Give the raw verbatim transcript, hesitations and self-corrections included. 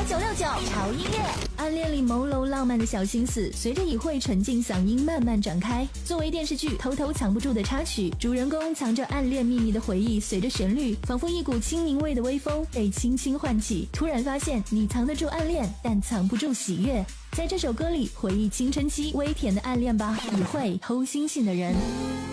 九六九潮音乐。 暗恋里朦胧浪漫的小心思，随着以慧纯净嗓音慢慢展开。作为电视剧偷偷藏不住的插曲，主人公藏着暗恋秘密的回忆，随着旋律，仿佛一股清明味的微风被轻轻唤起。突然发现，你藏得住暗恋，但藏不住喜悦。在这首歌里，回忆青春期微甜的暗恋吧，以慧偷星星的人。